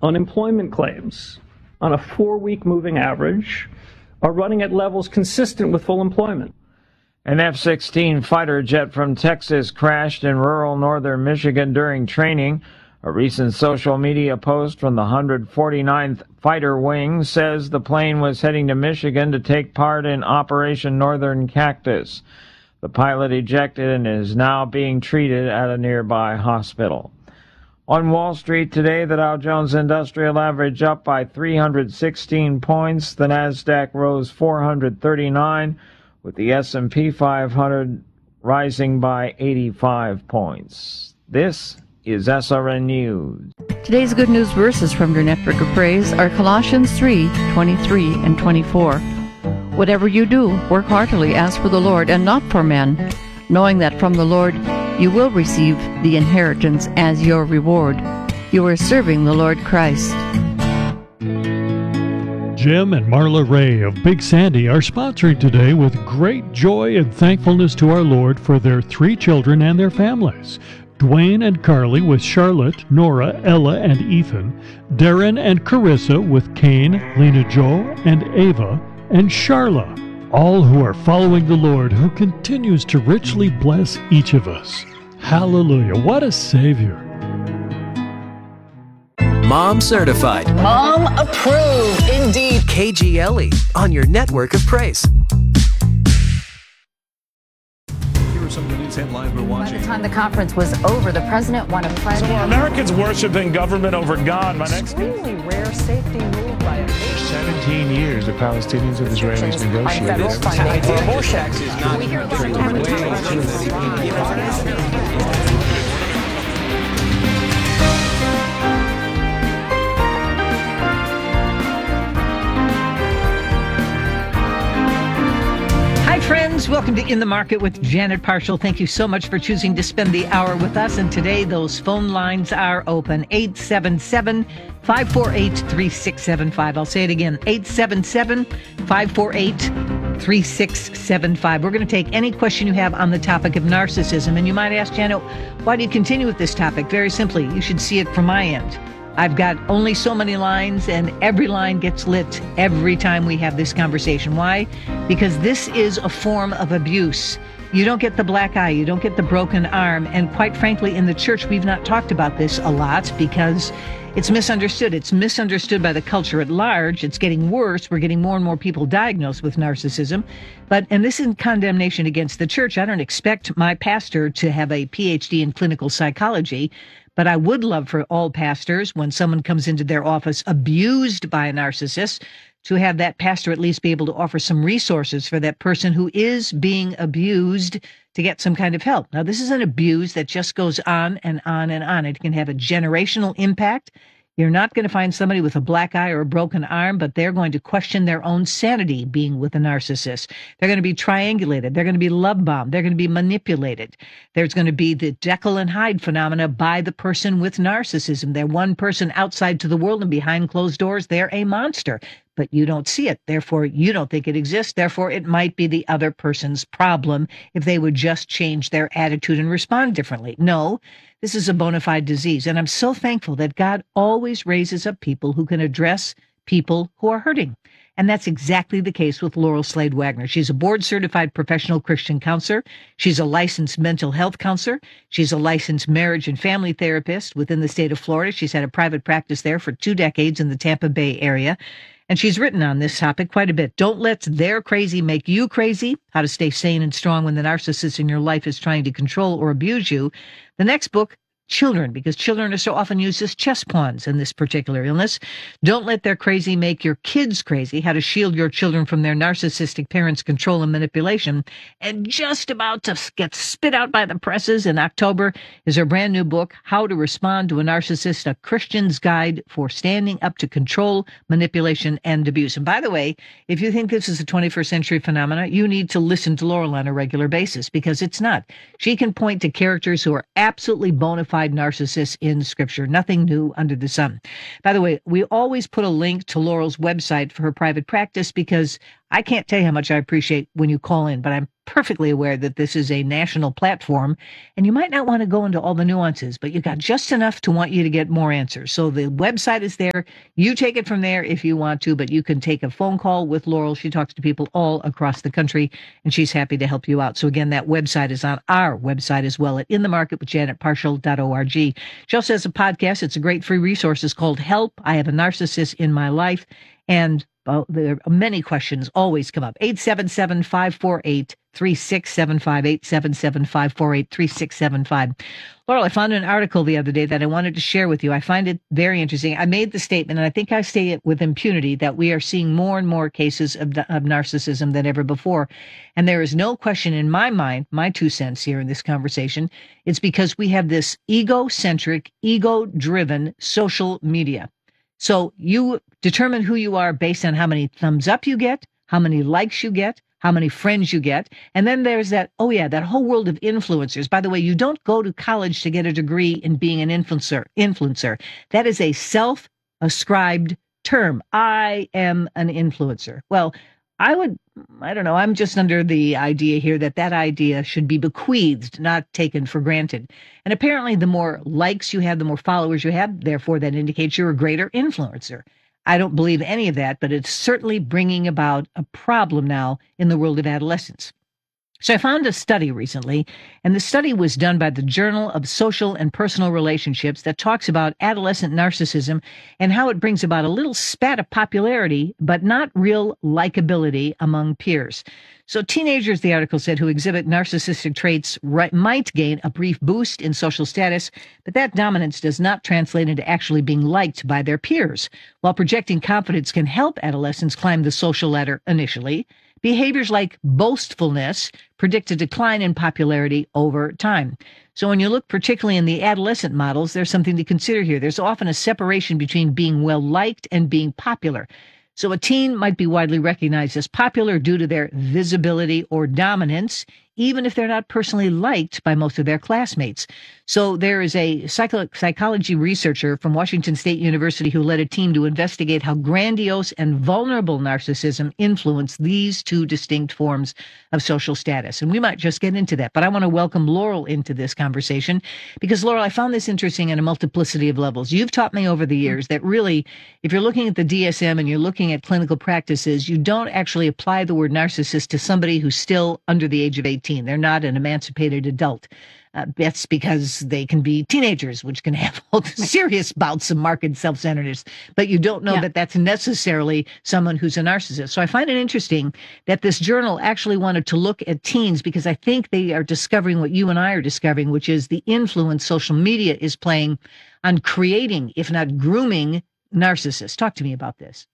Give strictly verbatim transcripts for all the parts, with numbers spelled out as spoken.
unemployment claims on a four-week moving average are running at levels consistent with full employment. An F sixteen fighter jet from Texas crashed in rural northern Michigan during training. A recent social media post from the one hundred forty-ninth Fighter Wing says the plane was heading to Michigan to take part in Operation Northern Cactus. The pilot ejected and is now being treated at a nearby hospital. On Wall Street today, the Dow Jones Industrial Average up by three hundred sixteen points. The Nasdaq rose four hundred thirty-nine, with the S and P five hundred rising by eighty-five points. This is S R N News. Today's good news verses from your network of praise are Colossians three, twenty-three and twenty-four. Whatever you do, work heartily as for the Lord and not for men, knowing that from the Lord you will receive the inheritance as your reward. You are serving the Lord Christ. Jim and Marla Ray of Big Sandy are sponsoring today with great joy and thankfulness to our Lord for their three children and their families. Dwayne and Carly with Charlotte, Nora, Ella, and Ethan. Darren and Carissa with Kane, Lena Jo, and Ava, and Charla. All who are following the Lord, who continues to richly bless each of us. Hallelujah. What a Savior. Mom certified. Mom approved. Indeed. K G L E on your network of praise. Here are some of the news headlines we're watching. By the time the conference was over, the president won a pledge. So are Americans worshiping government over God? My next extremely rare safety move by a seventeen years the Palestinians and Israelis negotiated. Federal funding for abortion. We hear Hi, friends. Welcome to In the Market with Janet Parshall. Thank you so much for choosing to spend the hour with us. And today, those phone lines are open. eight seven seven, five four eight, three six seven five. I'll say it again. eight seven seven, five four eight, three six seven five. We're going to take any question you have on the topic of narcissism. And you might ask, Janet, why do you continue with this topic? Very simply, you should see it from my end. I've got only so many lines, and every line gets lit every time we have this conversation. Why? Because this is a form of abuse. You don't get the black eye, you don't get the broken arm, and quite frankly, in the church, we've not talked about this a lot because it's misunderstood. It's misunderstood by the culture at large. It's getting worse. We're getting more and more people diagnosed with narcissism. But, and this isn't condemnation against the church. I don't expect my pastor to have a P H D in clinical psychology. But I would love for all pastors, when someone comes into their office abused by a narcissist, to have that pastor at least be able to offer some resources for that person who is being abused to get some kind of help. Now, this is an abuse that just goes on and on and on. It can have a generational impact. You're not going to find somebody with a black eye or a broken arm, but they're going to question their own sanity being with a narcissist. They're going to be triangulated. They're going to be love bombed. They're going to be manipulated. There's going to be the Jekyll and Hyde phenomena by the person with narcissism. They're one person outside to the world, and behind closed doors, they're a monster. But you don't see it. Therefore, you don't think it exists. Therefore, it might be the other person's problem if they would just change their attitude and respond differently. No, this is a bona fide disease. And I'm so thankful that God always raises up people who can address people who are hurting. And that's exactly the case with Laurel Slade Wagner. She's a board-certified professional Christian counselor. She's a licensed mental health counselor. She's a licensed marriage and family therapist within the state of Florida. She's had a private practice there for two decades in the Tampa Bay area. And she's written on this topic quite a bit. Don't let their crazy make you crazy. How to stay sane and strong when the narcissist in your life is trying to control or abuse you. The next book, Children, because children are so often used as chess pawns in this particular illness. Don't let their crazy make your kids crazy. How to shield your children from their narcissistic parents' control and manipulation. And just about to get spit out by the presses in October is her brand new book, How to Respond to a Narcissist, a Christian's Guide for Standing Up to Control, Manipulation, and Abuse. And by the way, if you think this is a twenty-first century phenomena, you need to listen to Laurel on a regular basis, because it's not. She can point to characters who are absolutely bona fide narcissists in Scripture. Nothing new under the sun. By the way, we always put a link to Laurel's website for her private practice because I can't tell you how much I appreciate when you call in, but I'm perfectly aware that this is a national platform, and you might not want to go into all the nuances, but you got just enough to want you to get more answers. So the website is there. You take it from there if you want to, but you can take a phone call with Laurel. She talks to people all across the country, and she's happy to help you out. So again, that website is on our website as well at in the market with janet parshall dot org. She also has a podcast. It's a great free resource. It's called Help, I Have a Narcissist in My Life. And uh, there are many questions always come up. eight seven seven, five four eight, three six seven five, eight seven seven, five four eight, three six seven five. Laurel, I found an article the other day that I wanted to share with you. I find it very interesting. I made the statement, and I think I say it with impunity, that we are seeing more and more cases of, of narcissism than ever before. And there is no question in my mind, my two cents here in this conversation, it's because we have this egocentric, ego-driven social media. So you determine who you are based on how many thumbs up you get, how many likes you get, how many friends you get. And then there's that, oh yeah, that whole world of influencers. By the way, you don't go to college to get a degree in being an influencer. Influencer. That is a self-ascribed term. I am an influencer. Well, I would, I don't know, I'm just under the idea here that that idea should be bequeathed, not taken for granted. And apparently the more likes you have, the more followers you have, therefore that indicates you're a greater influencer. I don't believe any of that, but it's certainly bringing about a problem now in the world of adolescence. So I found a study recently, and the study was done by the Journal of Social and Personal Relationships that talks about adolescent narcissism and how it brings about a little spat of popularity, but not real likability among peers. So teenagers, the article said, who exhibit narcissistic traits right, might gain a brief boost in social status, but that dominance does not translate into actually being liked by their peers. While projecting confidence can help adolescents climb the social ladder initially, behaviors like boastfulness predict a decline in popularity over time. So when you look particularly in the adolescent models, there's something to consider here. There's often a separation between being well-liked and being popular. So a teen might be widely recognized as popular due to their visibility or dominance, even if they're not personally liked by most of their classmates. So there is a psycho- psychology researcher from Washington State University who led a team to investigate how grandiose and vulnerable narcissism influence these two distinct forms of social status. And we might just get into that, but I want to welcome Laurel into this conversation because, Laurel, I found this interesting in a multiplicity of levels. You've taught me over the years that really, if you're looking at the D S M and you're looking at clinical practices, you don't actually apply the word narcissist to somebody who's still under the age of eighteen. They're not an emancipated adult. Uh, that's because they can be teenagers, which can have serious bouts of marked self-centeredness. But you don't know yeah. that that's necessarily someone who's a narcissist. So I find it interesting that this journal actually wanted to look at teens because I think they are discovering what you and I are discovering, which is the influence social media is playing on creating, if not grooming, narcissists. Talk to me about this.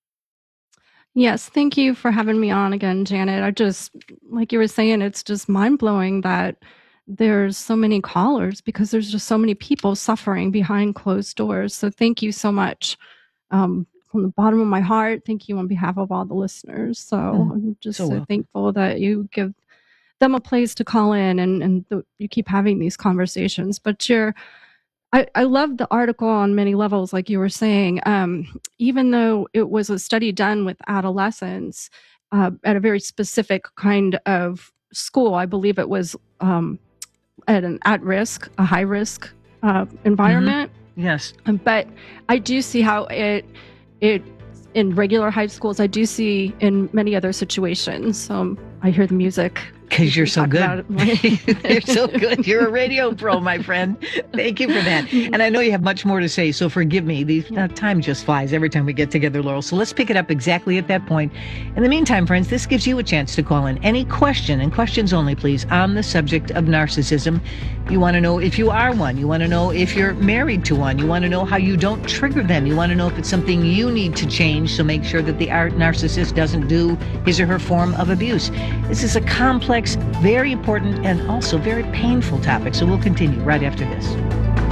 Yes, thank you for having me on again, Janet. I just, like you were saying, it's just mind-blowing that there's so many callers because there's just so many people suffering behind closed doors. So thank you so much. Um, from the bottom of my heart, thank you on behalf of all the listeners. So mm, I'm just so, so thankful that you give them a place to call in and, and the, you keep having these conversations. But you're I, I love the article on many levels, like you were saying. Um, even though it was a study done with adolescents uh, at a very specific kind of school, I believe it was um, at an at-risk, a high-risk uh, environment. Mm-hmm. Yes. But I do see how it it in regular high schools. I do see in many other situations. Um, I hear the music. Because you're so good. You're so good. You're a radio pro, my friend. Thank you for that. And I know you have much more to say, so forgive me. The uh, time just flies every time we get together, Laurel. So let's pick it up exactly at that point. In the meantime, friends, this gives you a chance to call in any question, and questions only, please, on the subject of narcissism. You want to know if you are one. You want to know if you're married to one. You want to know how you don't trigger them. You want to know if it's something you need to change, so make sure that the narcissist doesn't do his or her form of abuse. This is a complex, very important, and also very painful topic. So we'll continue right after this.